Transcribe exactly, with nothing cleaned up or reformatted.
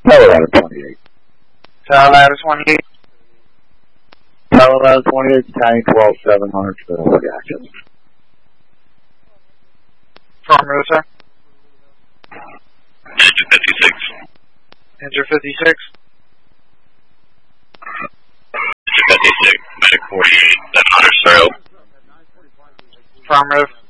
Colorado twenty-eight. Colorado twenty-eight. Colorado twenty-eight, Tank twelve seven hundred for reaction. Affirmative, sir. Engine fifty-six. Enter fifty-six. Engine fifty-six, medic forty-eight, seven hundred zero. Affirmative.